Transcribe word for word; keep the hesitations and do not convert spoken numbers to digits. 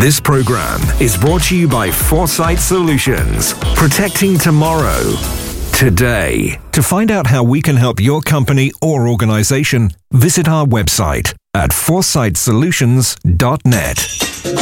This program is brought to you by Foresight Solutions, protecting tomorrow, today. To find out how we can help your company or organization, visit our website at foresight solutions dot net.